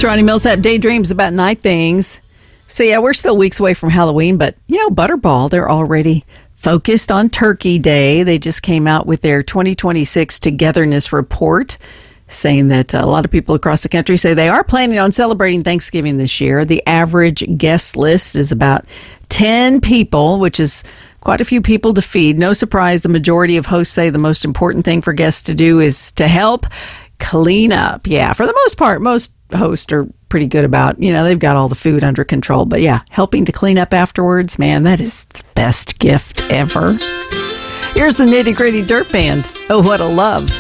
It's Ronnie Millsap, Daydreams About Night Things. So, yeah, we're still weeks away from Halloween, but, Butterball, they're already focused on Turkey Day. They just came out with their 2026 Togetherness Report, saying that a lot of people across the country say they are planning on celebrating Thanksgiving this year. The average guest list is about 10 people, which is quite a few people to feed. No surprise, the majority of hosts say the most important thing for guests to do is to help clean up. Yeah, for the most part, most hosts are pretty good about, they've got all the food under control. But yeah, helping to clean up afterwards, man, that is the best gift ever. Here's the Nitty Gritty Dirt Band. Oh, what a love.